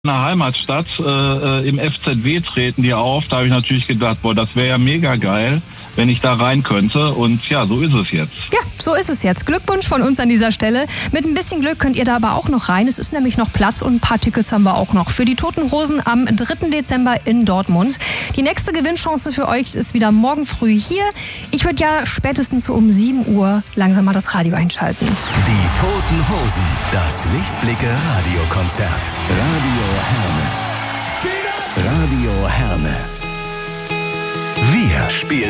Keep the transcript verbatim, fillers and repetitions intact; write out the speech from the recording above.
In der Heimatstadt äh, im F Z W treten die auf. Da habe ich natürlich gedacht, boah, das wäre ja mega geil, wenn ich da rein könnte. Und ja, so ist es jetzt. Ja, so ist es jetzt. Glückwunsch von uns an dieser Stelle. Mit ein bisschen Glück könnt ihr da aber auch noch rein. Es ist nämlich noch Platz und ein paar Tickets haben wir auch noch für die Toten Hosen am dritten Dezember in Dortmund. Die nächste Gewinnchance für euch ist wieder morgen früh hier. Ich würde ja spätestens so um sieben Uhr langsam mal das Radio einschalten. Die Toten Hosen, das Lichtblicke Radiokonzert. Radio Herne. Radio Herne. Wir spielen